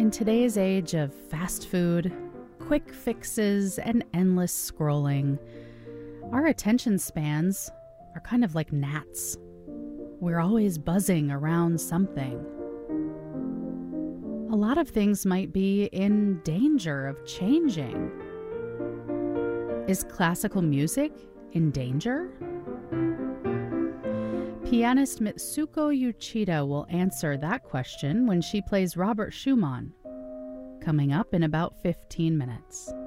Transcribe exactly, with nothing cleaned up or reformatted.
In today's age of fast food, quick fixes, and endless scrolling, our attention spans are kind of like gnats. We're always buzzing around something. A lot of things might be in danger of changing. Is classical music in danger? Pianist Mitsuko Uchida will answer that question when she plays Robert Schumann, coming up in about fifteen minutes.